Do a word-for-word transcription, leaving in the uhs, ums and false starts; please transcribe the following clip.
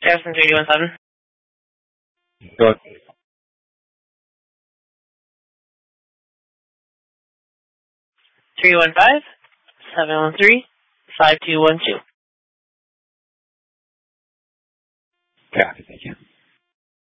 Jefferson three one seven. Go ahead. three one five, seven one three, five two one two. Copy, thank you.